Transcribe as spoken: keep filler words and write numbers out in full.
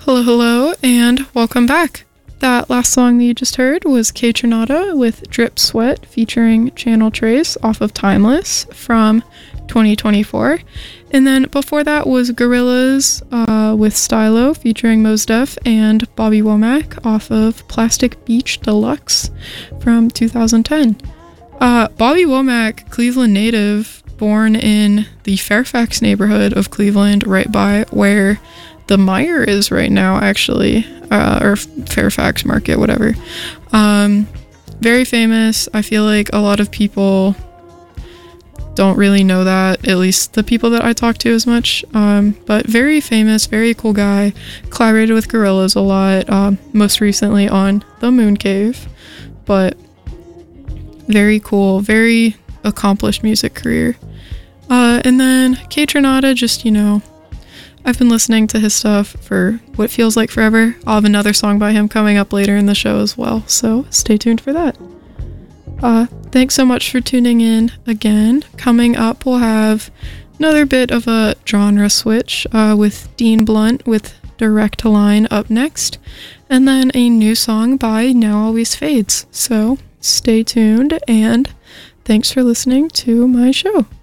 Hello, hello, and welcome back. That last song that you just heard was Kaytranada with Drip Sweat featuring Channel Trace off of Timeless from twenty twenty-four. And then before that was Gorillaz uh, with Stylo featuring Mos Def and Bobby Womack off of Plastic Beach Deluxe from two thousand ten. Uh, Bobby Womack, Cleveland native, born in the Fairfax neighborhood of Cleveland, right by where the Meijer is right now, actually, uh, or Fairfax Market, whatever. Um, very famous. I feel like a lot of people don't really know that, at least the people that I talk to as much. Um, but very famous, very cool guy. Collaborated with Gorillaz a lot, um, most recently on The Moon Cave. But very cool, very accomplished music career. Uh, and then Kaytranada, just, you know, I've been listening to his stuff for what feels like forever. I'll have another song by him coming up later in the show as well, so stay tuned for that. Uh, thanks so much for tuning in again. Coming up, we'll have another bit of a genre switch uh, with Dean Blunt with Direct Line up next, and then a new song by Now Always Fades. So stay tuned, and thanks for listening to my show.